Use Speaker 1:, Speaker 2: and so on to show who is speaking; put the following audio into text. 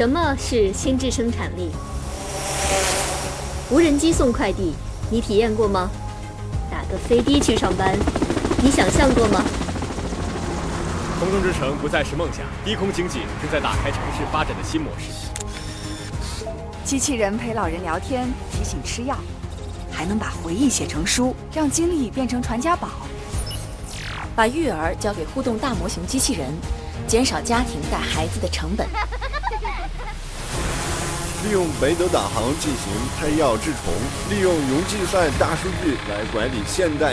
Speaker 1: 什么是心智生产力？无人机送快递，你体验过吗？打个飞的去上班，你想象过吗？
Speaker 2: 空中之城不再是梦想，低空经济正在打开城市发展的新模式。
Speaker 3: 机器人陪老人聊天，提醒吃药，还能把回忆写成书，让经历变成传家宝。
Speaker 4: 把育儿交给互动大模型机器人，减少家庭带孩子的成本。
Speaker 5: 利用北斗导航进行配药治虫，利用云计算大数据来管理现代